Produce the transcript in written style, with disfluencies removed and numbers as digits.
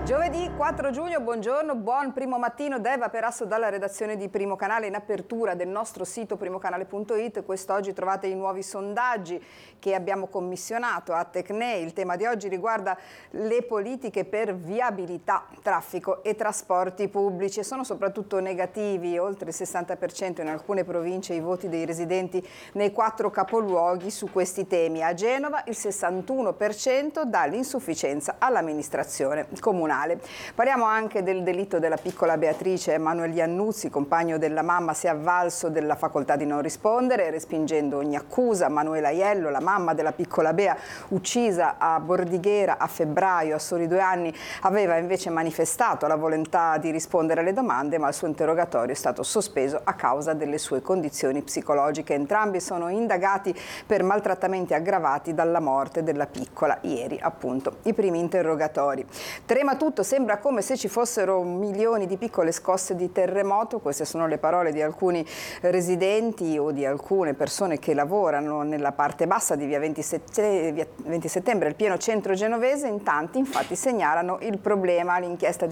Giovedì 4 giugno, buongiorno, buon primo mattino da Eva Perasso dalla redazione di Primo Canale. In apertura del nostro sito primocanale.it quest'oggi trovate i nuovi sondaggi che abbiamo commissionato a Tecne. Il tema di oggi riguarda le politiche per viabilità, traffico e trasporti pubblici. Sono soprattutto negativi, oltre il 60% in alcune province, i voti dei residenti nei 4 capoluoghi su questi temi. A Genova il 61% dà l'insufficienza all'amministrazione comunale. Parliamo anche del delitto della piccola Beatrice. Emanuele Iannuzzi, compagno della mamma, si è avvalso della facoltà di non rispondere, respingendo ogni accusa. Manuela Aiello, la mamma della piccola Bea, uccisa a Bordighera a febbraio, a soli 2 anni, aveva invece manifestato la volontà di rispondere alle domande, ma il suo interrogatorio è stato sospeso a causa delle sue condizioni psicologiche. Entrambi sono indagati per maltrattamenti aggravati dalla morte della piccola. Ieri, appunto, i primi interrogatori. Trema tutto, sembra come se ci fossero milioni di piccole scosse di terremoto. Queste sono le parole di alcuni residenti o di alcune persone che lavorano nella parte bassa di via 20 settembre, il pieno centro genovese. In tanti infatti segnalano il problema. L'inchiesta